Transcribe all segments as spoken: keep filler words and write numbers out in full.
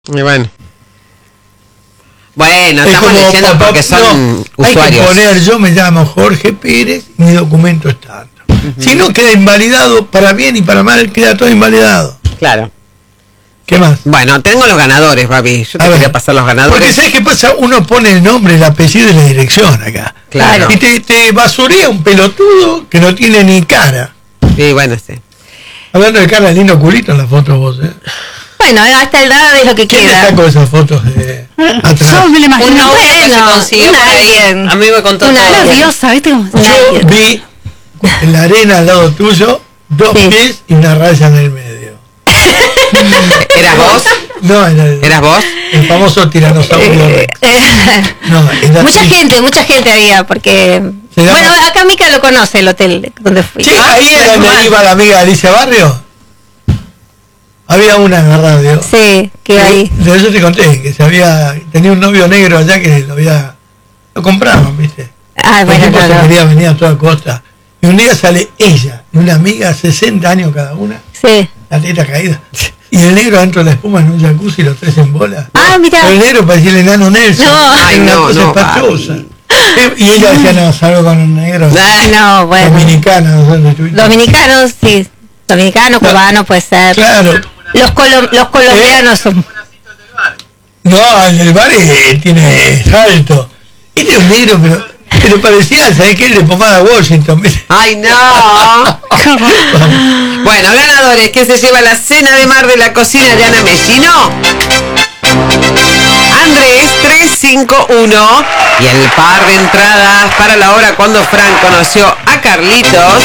Y bueno. Bueno, estamos como, diciendo papá, porque son no, usuarios. Hay que poner, yo me llamo Jorge Pérez y mi documento es tanto. Uh-huh. Si no, queda invalidado, para bien y para mal, queda todo invalidado. Claro. ¿Qué más? Bueno, tengo los ganadores, papi. Yo te a quería ver, pasar los ganadores. Porque ¿sabes qué pasa? Uno pone el nombre, el apellido y la dirección acá. Claro. Y te, te basurea un pelotudo que no tiene ni cara. Sí, bueno, sí. Hablando de cara, lindo culito en la foto vos, ¿eh? Bueno, hasta el dado es lo que ¿Quién queda. ¿Quién sacó esas fotos de atrás? Yo me lo imagino. Un novio bueno, que se consiguió por ahí. A mí me contó una todo. Una diosa, ¿viste cómo? Yo vi en la arena al lado tuyo dos sí. pies y una raya en el medio. ¿Eras vos? No, era el, ¿Eras vos? El famoso tiranosaurio. Eh, eh, no, mucha gente, mucha gente había, porque... Bueno, acá Mica lo conoce, el hotel donde fui. Sí, ah, ahí era donde iba la amiga Alicia Barrio. Había una en la radio. Sí, que de, ahí. De eso te conté, que se había, tenía un novio negro allá que lo había, lo compraban, ¿viste? Ah, bueno, el tipo no, se no. quería venir a toda costa. Y un día sale ella y una amiga, sesenta años cada una. Sí. La teta caída. Y el negro dentro de la espuma en un jacuzzi, los tres en bola. Ah, mira. El negro parecía el enano Nelson. No. Ay, no, una cosa no, espantosa. Y ella decía, no, salgo con un negro. No, bueno. Dominicano. Dominicanos, sí. Dominicanos, cubanos, puede ser. Claro. Los, colo los colombianos ¿Eh? son... No, el del bar es, tiene salto. Este es un negro, pero, pero parecía, ¿sabes qué? El de Pomada Washington. ¡Ay, no! Bueno, ganadores, ¿qué se lleva la cena de mar de la cocina de Ana Messino? Andrés tres cinco uno y el par de entradas para la hora cuando Fran conoció a Carlitos.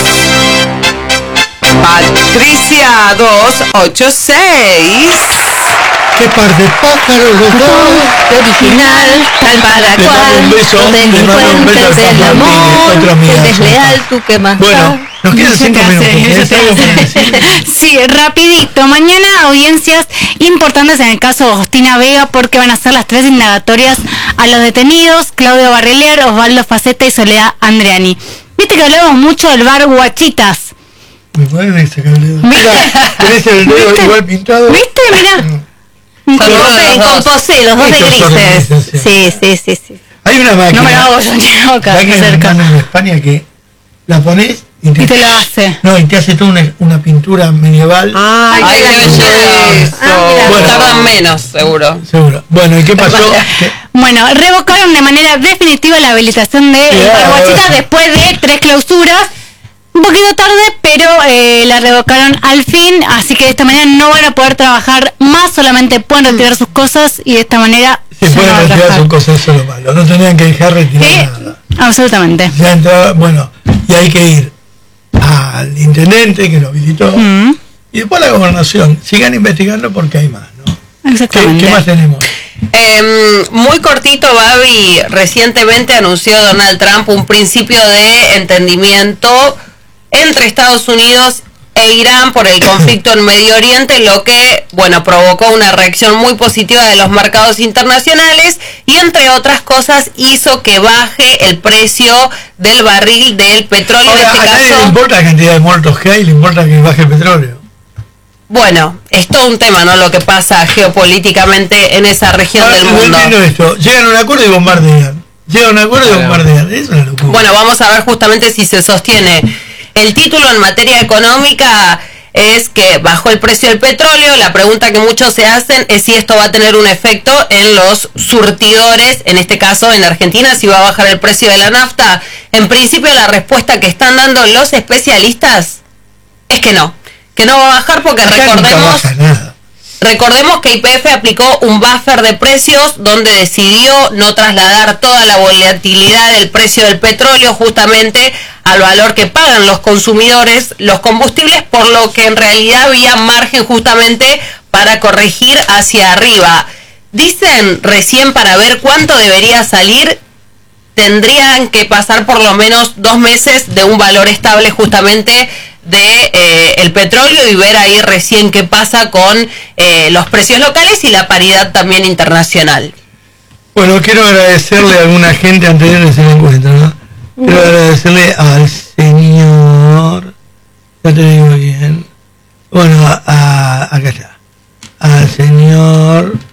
Patricia dos ocho seis. ¿Qué par de pájaros los dos? De original, tal para cual. Los delincuentes del amor. El desleal, tú que más. Bueno, nos quedan cinco minutos. Sí, rapidito. Mañana audiencias importantes en el caso de Agostina Vega porque van a ser las tres indagatorias a los detenidos, Claudio Barreler, Osvaldo Faceta y Soledad Andreani. Viste que hablamos mucho del bar Guachitas. Me pueden sacar el dedo. ¿Tenés el dedo ¿Viste? igual pintado? ¿Viste? Mirá. Con composé, los dos de grises. Sí, sí, sí, sí. Hay una máquina. No me la hago yo ni loca. Hay una máquina en España que la pones y te, y te la hace. No, y te hace toda una, una pintura medieval. Ay, Ay, debe qué ser eso. Ah, bueno, tardan menos, seguro. Seguro. Bueno, ¿y qué pasó? Bueno, revocaron de manera definitiva la habilitación de yeah, Guachitas después de tres clausuras. Un poquito tarde, pero eh, la revocaron al fin, así que de esta manera no van a poder trabajar más, solamente pueden retirar sus cosas y de esta manera... Se pueden no retirar sus cosas, eso es lo malo, no tenían que dejar retirar eh, nada. Absolutamente. Ya entraba, bueno, y hay que ir al intendente que lo habilitó, mm. y después a la gobernación. Sigan investigando porque hay más, ¿no? Exactamente. ¿Qué, qué más tenemos? Eh, muy cortito, Babi, recientemente anunció Donald Trump un principio de entendimiento entre Estados Unidos e Irán por el conflicto en Medio Oriente, lo que, bueno, provocó una reacción muy positiva de los mercados internacionales y, entre otras cosas, hizo que baje el precio del barril del petróleo. Ahora, en este a nadie caso, le importa la cantidad de muertos que hay, le importa que baje el petróleo. Bueno, es todo un tema, ¿no? Lo que pasa geopolíticamente en esa región Ahora, del no mundo. entiendo esto. Llegan a un acuerdo y bombardean. Llegan a un acuerdo y bombardean. Es una locura. Bueno, vamos a ver justamente si se sostiene. El título en materia económica es que bajó el precio del petróleo. La pregunta que muchos se hacen es si esto va a tener un efecto en los surtidores, en este caso en Argentina, si va a bajar el precio de la nafta. En principio, la respuesta que están dando los especialistas es que no, que no va a bajar porque Acá recordemos... nunca baja nada. Recordemos que Y P F aplicó un buffer de precios donde decidió no trasladar toda la volatilidad del precio del petróleo justamente al valor que pagan los consumidores, los combustibles, por lo que en realidad había margen justamente para corregir hacia arriba. Dicen recién para ver cuánto debería salir, tendrían que pasar por lo menos dos meses de un valor estable justamente de eh, el petróleo y ver ahí recién qué pasa con eh, los precios locales y la paridad también internacional. Bueno, quiero agradecerle a alguna gente anterior de se me encuentra, ¿no? Quiero agradecerle al señor, ya te digo bien, bueno, a, a, acá está, al señor